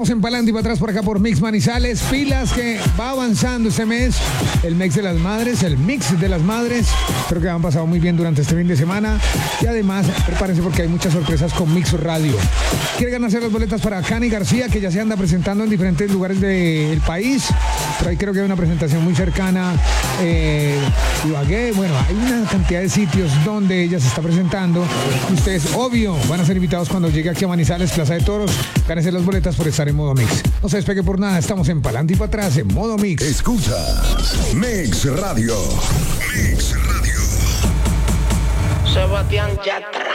Estamos en Palante y para atrás por acá por Mix Manizales. Pilas que va avanzando este mes. El mix de las madres, el mix de las madres. Espero que han pasado muy bien durante este fin de semana. Y además, prepárense porque hay muchas sorpresas con Mix Radio. ¿Quiere ganarse las boletas para Cani García, que ya se anda presentando en diferentes lugares del país? Por ahí creo que hay una presentación muy cercana. Ibagué, bueno, hay una cantidad de sitios donde ella se está presentando. Y ustedes, obvio, van a ser invitados cuando llegue aquí a Manizales, Plaza de Toros. Gánense las boletas por estar en modo mix. No se despegue por nada, estamos en Palante y para atrás en modo mix. Escuchas Mix Radio. Mix Radio. Sebastián Yatra.